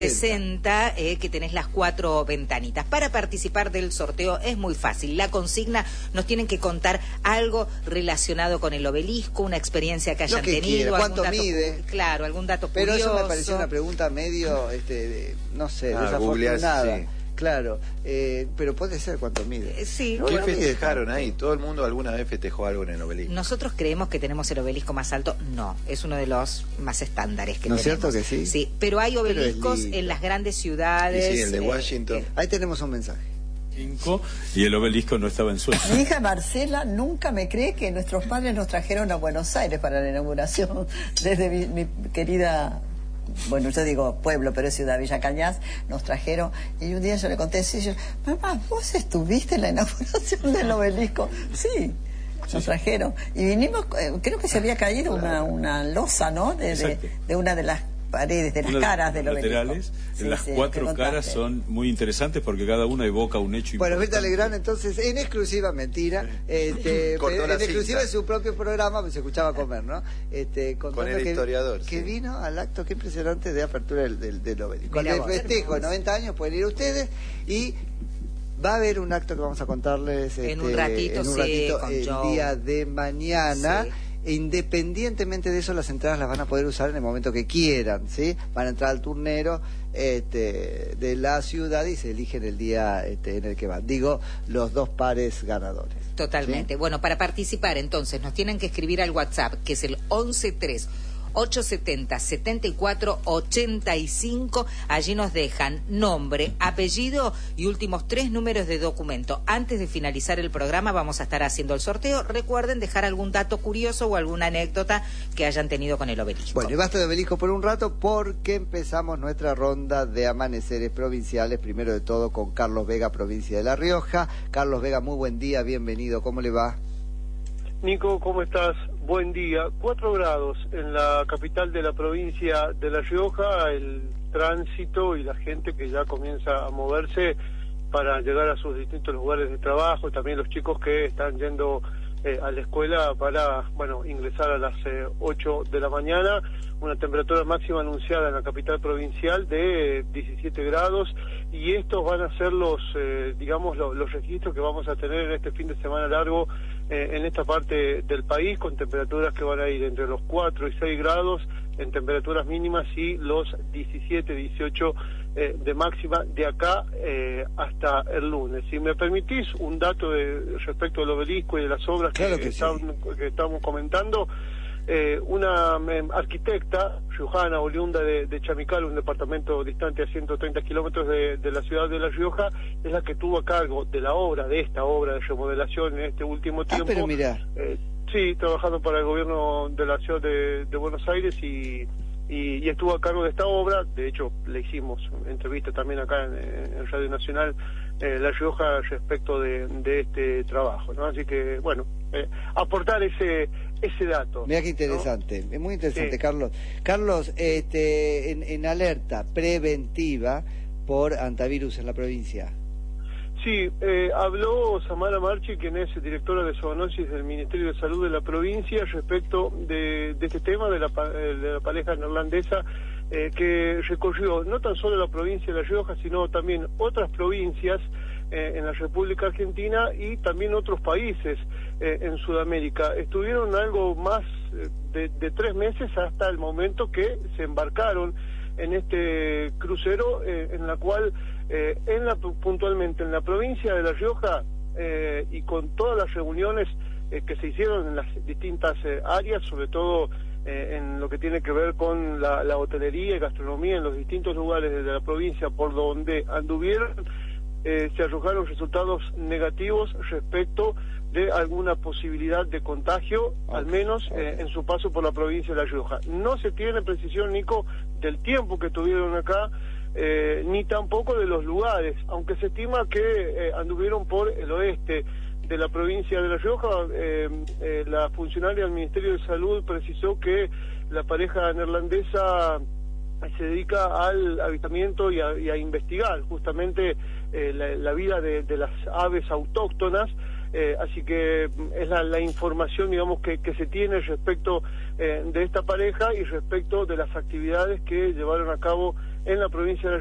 60, que tenés las 4 ventanitas. Para participar del sorteo es muy fácil. La consigna, nos tienen que contar algo relacionado con el obelisco, una experiencia que hayan tenido. ¿Cuánto mide? Claro, algún dato curioso. Pero eso me pareció una pregunta medio, no sé, desafortunada. Sí. Claro, pero puede ser cuánto mide. Sí. ¿Qué festejaron ahí? ¿Todo el mundo alguna vez festejó algo en el obelisco? Nosotros creemos que tenemos el obelisco más alto. No, es uno de los más estándares que tenemos. ¿No es cierto que sí? Sí, pero hay obeliscos en las grandes ciudades. Y sí, el de Washington. Ahí tenemos un mensaje. Y el obelisco no estaba en Suecia. Mi hija Marcela nunca me cree que nuestros padres nos trajeron a Buenos Aires para la inauguración desde mi querida... Bueno, yo digo pueblo, pero es ciudad, Villa Cañas, nos trajeron, y un día yo le conté, mamá, ¿vos estuviste en la inauguración del obelisco? Sí, nos trajeron. Y vinimos, creo que se había caído una losa, ¿no? De una de las paredes, de las caras del obelisco. Laterales, las 4 caras son muy interesantes porque cada una evoca un hecho importante. Bueno, Mirta Legrand, entonces, en exclusiva, mentira, en exclusiva de su propio programa, pues se escuchaba comer, ¿no? Con el historiador. Que vino al acto, qué impresionante, de apertura del obelisco. Con el festejo de 90 años pueden ir ustedes y... Va a haber un acto que vamos a contarles en un ratito, el día de mañana. Sí. Independientemente de eso, las entradas las van a poder usar en el momento que quieran, ¿sí? Van a entrar al turnero de la ciudad y se eligen el día en el que van. Digo, los 2 pares ganadores. Totalmente. ¿Sí? Bueno, para participar, entonces, nos tienen que escribir al WhatsApp, que es el 113 870 74 85. Allí nos dejan nombre, apellido y últimos 3 números de documento. Antes de finalizar el programa vamos a estar haciendo el sorteo. Recuerden dejar algún dato curioso o alguna anécdota que hayan tenido con el obelisco. Bueno, y basta de obelisco por un rato porque empezamos nuestra ronda de amaneceres provinciales. Primero de todo con Carlos Vega, provincia de La Rioja. Carlos Vega, muy buen día, bienvenido. ¿Cómo le va? Nico, ¿cómo estás? Buen día. 4 grados en la capital de la provincia de La Rioja, el tránsito y la gente que ya comienza a moverse para llegar a sus distintos lugares de trabajo, y también los chicos que están yendo a la escuela para, ingresar a las 8 de la mañana. Una temperatura máxima anunciada en la capital provincial de 17 grados, y estos van a ser los registros que vamos a tener en este fin de semana largo en esta parte del país, con temperaturas que van a ir entre los 4 y 6 grados en temperaturas mínimas y los 17, 18 de máxima de acá hasta el lunes. Si me permitís un dato respecto del obelisco y de las obras que estamos comentando, una arquitecta riojana, oriunda de Chamical, un departamento distante a 130 kilómetros de la ciudad de La Rioja, es la que tuvo a cargo de esta obra de remodelación en este último tiempo. Pero mirá. Sí, trabajando para el gobierno de la ciudad de Buenos Aires y estuvo a cargo de esta obra. De hecho, le hicimos entrevista también acá en Radio Nacional La Rioja respecto de este trabajo, ¿no? Así que, aportar ese dato. Mira qué interesante, ¿no? Es muy interesante, sí. Carlos, en alerta preventiva por antivirus en la provincia. Sí, habló Samara Marchi, quien es directora de zoonosis del Ministerio de Salud de la provincia, respecto de este tema de la pareja neerlandesa que recorrió no tan solo la provincia de La Rioja, sino también otras provincias en la República Argentina y también otros países en Sudamérica. Estuvieron algo más de 3 meses hasta el momento que se embarcaron en este crucero, en la cual puntualmente en la provincia de La Rioja, y con todas las reuniones que se hicieron en las distintas áreas, sobre todo en lo que tiene que ver con la hotelería y gastronomía en los distintos lugares de la provincia por donde anduvieron, se arrojaron resultados negativos respecto de alguna posibilidad de contagio, al menos en su paso por la provincia de La Rioja. No se tiene precisión, Nico, del tiempo que estuvieron acá, ni tampoco de los lugares, aunque se estima que anduvieron por el oeste de la provincia de La Rioja. La funcionaria del Ministerio de Salud precisó que la pareja neerlandesa se dedica al avistamiento y a investigar justamente la vida de las aves autóctonas, así que es la información, digamos, que se tiene respecto de esta pareja y respecto de las actividades que llevaron a cabo en la provincia de